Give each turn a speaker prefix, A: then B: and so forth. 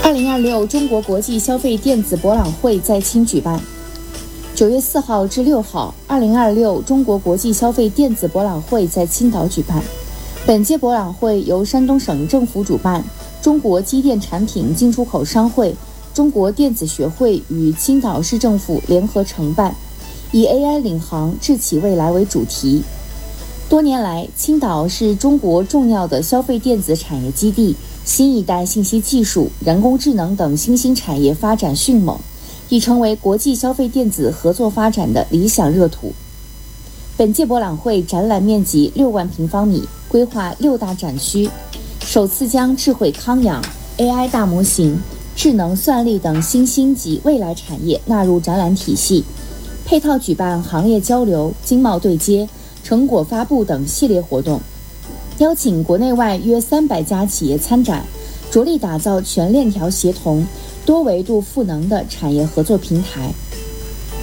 A: 2026中国国际消费电子博览会在青举办。9月4号至6号，2026中国国际消费电子博览会在青岛举办。本届博览会由山东省政府主办，中国机电产品进出口商会、中国电子学会与青岛市政府联合承办，以 AI 领航智企未来为主题。多年来，青岛是中国重要的消费电子产业基地，新一代信息技术、人工智能等新兴产业发展迅猛，已成为国际消费电子合作发展的理想热土。本届博览会展览面积6万平方米，规划6大展区，首次将智慧康养、AI 大模型、智能算力等新兴及未来产业纳入展览体系，配套举办行业交流、经贸对接、成果发布等系列活动，邀请国内外约300家企业参展，着力打造全链条协同、多维度赋能的产业合作平台。